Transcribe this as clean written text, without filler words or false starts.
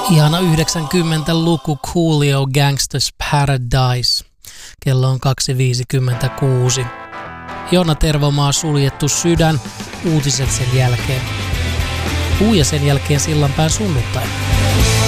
Ihana 90-luku Coolio Gangsters Paradise. Kello on 2.56. Joona Tervomaa suljettu sydän. Uutiset sen jälkeen. Ja sen jälkeen Sillanpään sunnuntai.